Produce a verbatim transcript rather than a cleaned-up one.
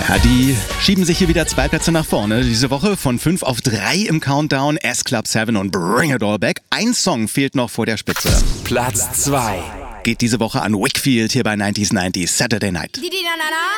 Ja, die schieben sich hier wieder zwei Plätze nach vorne. Diese Woche von fünf auf drei im Countdown. S-Club sieben und Bring It All Back. Ein Song fehlt noch vor der Spitze. Platz zwei. Geht diese Woche an Wakefield hier bei neunzig neunzig Saturday Night.